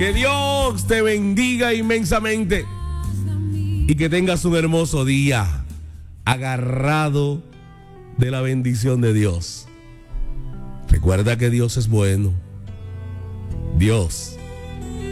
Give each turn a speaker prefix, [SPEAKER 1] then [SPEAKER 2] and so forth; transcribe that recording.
[SPEAKER 1] Que Dios te bendiga inmensamente y que tengas un hermoso día agarrado de la bendición de Dios. Recuerda que Dios es bueno. Dios